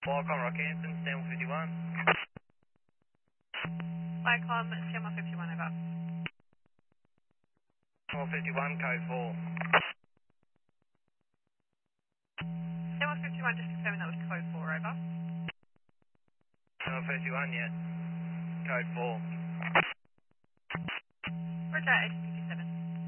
Welcome, Rockhampton, Stanwell 51. Lycom, Stanwell 51, over. Stanwell 51, code 4. Stanwell 51, just confirming that was code 4, over. Stanwell 51, yeah. Code 4. Roger,